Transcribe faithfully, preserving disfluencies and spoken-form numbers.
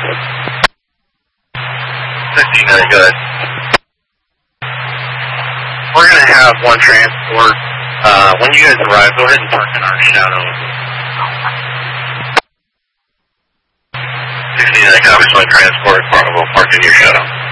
sixty-nine, good. We're going to have one transport. Uh, when you guys arrive, go ahead and park in our shadow. sixty-nine, copies, one transport. We'll park in your shadow.